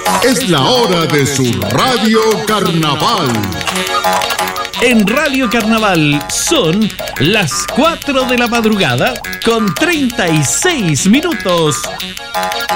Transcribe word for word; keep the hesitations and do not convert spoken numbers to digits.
Es la hora de su Radio Carnaval. En Radio Carnaval son las cuatro de la madrugada con treinta y seis minutos.